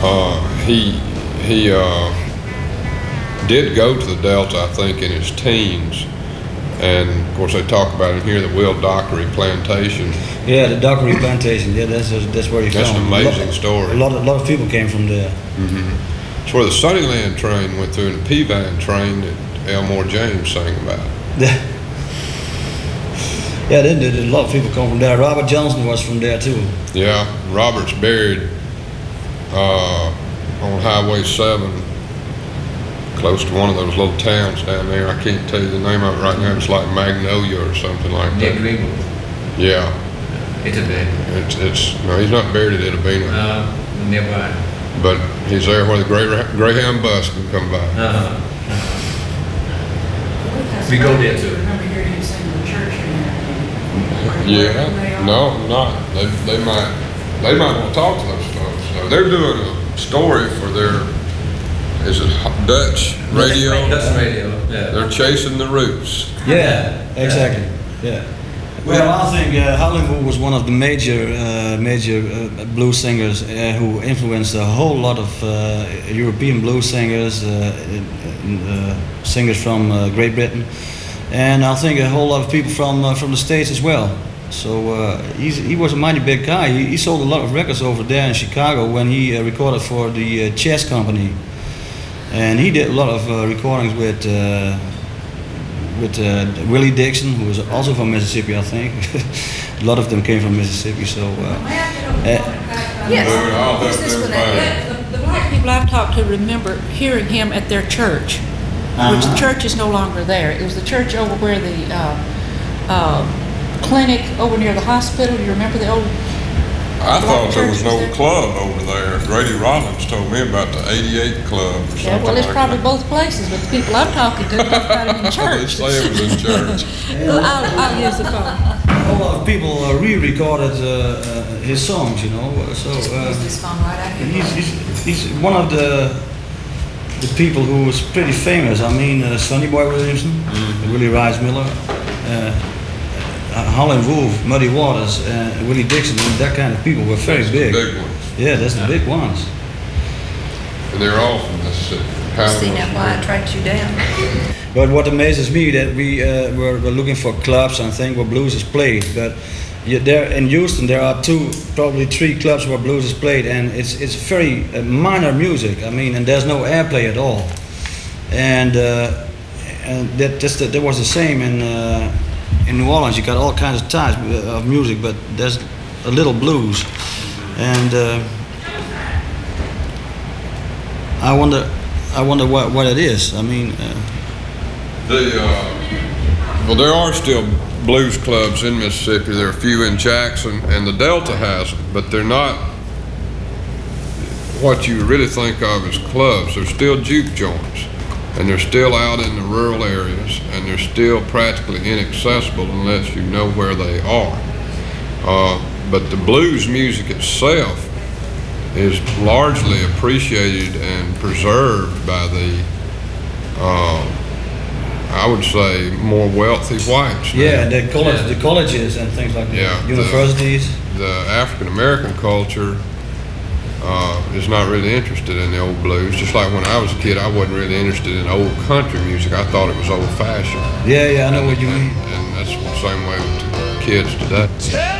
He did go to the Delta, I think, in his teens. And of course, they talk about it here, the Will Dockery Plantation. Yeah, the Dockery Plantation. Yeah, that's where he That's found. an amazing story. A lot of people came from there. Mm-hmm. It's where the Sunnyland train went through, and the Peavine train that Elmore James sang about. Yeah, a lot of people come from there. Robert Johnson was from there too. Yeah, Robert's buried on Highway 7, close to one of those little towns down there. I can't tell you the name of it right now. It's like Magnolia or something like that. Near Greenwood. Yeah. Itabena. No, he's not buried at Itabena. Nearby. But he's there where the Greyhound bus can come by. We go there too. I remember hearing him sing the church in there. Yeah. No, not. They might want to talk to those folks. So they're doing a story for their, is it Dutch radio? Dutch radio, yeah. They're chasing the roots. Yeah, exactly. Yeah. Well, I think Howlin' Wolf was one of the major blues singers who influenced a whole lot of European blues singers, singers from Great Britain, and I think a whole lot of people from the States as well. So he was a mighty big guy. He sold a lot of records over there in Chicago when he recorded for the Chess Company, and he did a lot of recordings with Willie Dixon, who was also from Mississippi, I think. A lot of them came from Mississippi. So Yes. I'll Who's have this them one? find. The black people I've talked to remember hearing him at their church, which the church is no longer there. It was the church over where the clinic over near the hospital. You remember the old? I thought there was an old Churches there. club over there. Grady Rollins told me about the 88 Club or something. Yeah, well, it's like probably that. both places, but the people I'm talking to talk about it in They church. say it was in church. I'll use the phone. a whole lot of people re-recorded his songs, you know. So Use this phone right out here. he's one of the people who was pretty famous. I mean, Sonny Boy Williamson, Willie Rice Miller, Howlin' Wolf, Muddy Waters, Willie Dixon, and that kind of people were very That's big. The big ones. Yeah, that's the big ones. And they're all from Mississippi. See now why I tracked you down. But what amazes me that we were looking for clubs and things where blues is played. But there in Houston there are probably three clubs where blues is played, and it's very minor music. I mean, and there's no airplay at all. And that was the same in New Orleans. You got all kinds of types of music, but there's a little blues. And I wonder what it is. I mean, well, there are still blues clubs in Mississippi. There are a few in Jackson, and the Delta has them, but they're not what you really think of as clubs. They're still juke joints, and they're still out in the rural areas, and they're still practically inaccessible unless you know where they are. But the blues music itself is largely appreciated and preserved by the, I would say, more wealthy whites. now. yeah, the colleges and things like that. Yeah, Universities. The African American culture is not really interested in the old blues. Just like when I was a kid, I wasn't really interested in old country music. I thought it was old fashioned. Yeah, I know what you mean. And that's the same way with kids today.